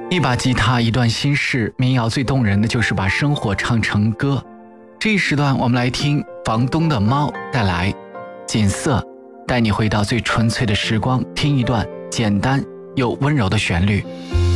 一把吉他，一段心事，民谣最动人的就是把生活唱成歌。这一时段我们来听房东的猫带来锦瑟，带你回到最纯粹的时光，听一段简单又温柔的旋律。